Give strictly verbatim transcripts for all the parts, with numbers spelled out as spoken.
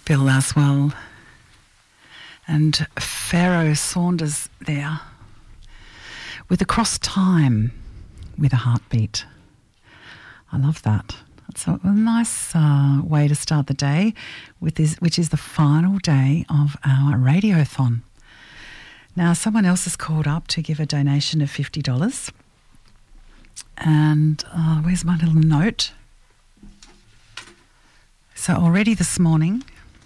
Bill Laswell and Pharaoh Saunders there with Across Time with a Heartbeat. I love that. It's a, a nice uh, way to start the day, with this, which is the final day of our radiothon. Now, someone else has called up to give a donation of fifty dollars. And uh, where's my little note? So already this morning,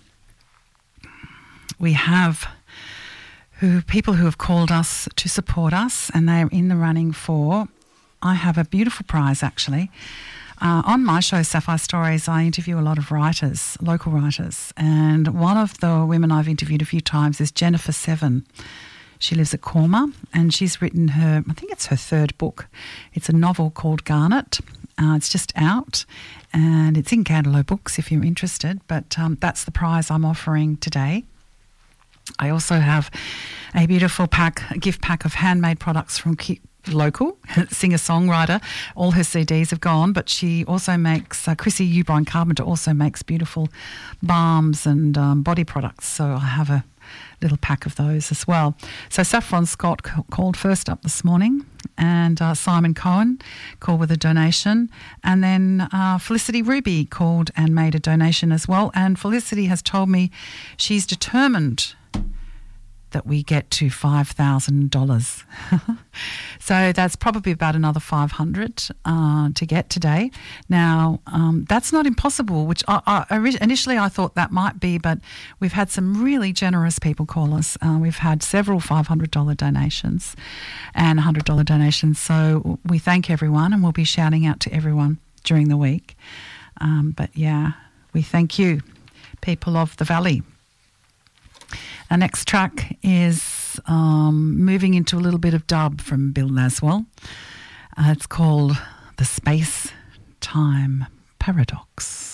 we have who people who have called us to support us, and they are in the running for, I have a beautiful prize actually. Uh, on my show, Sapphire Stories, I interview a lot of writers, local writers, and one of the women I've interviewed a few times is Jennifer Seven. She lives at Corma, and she's written her, I think it's her third book. It's a novel called Garnet. Uh, it's just out, and it's in Candelo Books if you're interested, but um, that's the prize I'm offering today. I also have a beautiful pack, a gift pack of handmade products from Ki- local singer-songwriter. All her C Ds have gone, but she also makes, uh, Chrissy Ubrine Carpenter also makes beautiful balms and um, body products, so I have a little pack of those as well. So Saffron Scott c- called first up this morning, and uh, Simon Cohen called with a donation, and then uh, Felicity Ruby called and made a donation as well, and Felicity has told me she's determined that we get to five thousand dollars. So that's probably about another five hundred dollars uh, to get today. Now, um, that's not impossible, which I, I, initially I thought that might be, but we've had some really generous people call us. Uh, we've had several five hundred dollars donations and one hundred dollars donations. So we thank everyone, and we'll be shouting out to everyone during the week. Um, but yeah, we thank you, people of the Valley. Our next track is um, moving into a little bit of dub from Bill Laswell. Uh, it's called The Space-Time Paradox.